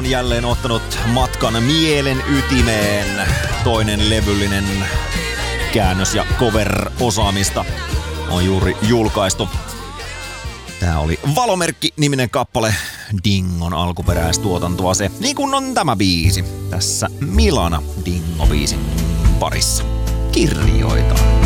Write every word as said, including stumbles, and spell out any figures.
on jälleen ottanut matkan mielen ytimeen. Toinen levyllinen käännös- ja cover-osaamista on juuri julkaistu. Tää oli Valomerkki-niminen kappale, Dingon alkuperäistuotantoa se, niin kuin on tämä biisi. Tässä Milana Dingo-biisin parissa. Kirjoitaan.